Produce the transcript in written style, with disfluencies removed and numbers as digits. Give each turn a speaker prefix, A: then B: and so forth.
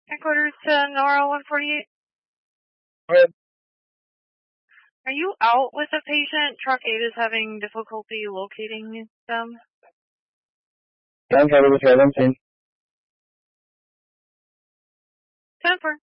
A: Headquarters to Nora 148.
B: Go ahead.
A: Are you out with a patient? Truck 8 is having difficulty locating them.
B: Yeah, I'm trying to look at them.
A: 10-4.